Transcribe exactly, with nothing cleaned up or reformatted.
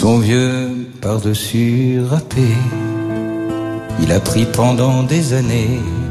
Son vieux par-dessus râpé, il a pris pendant des années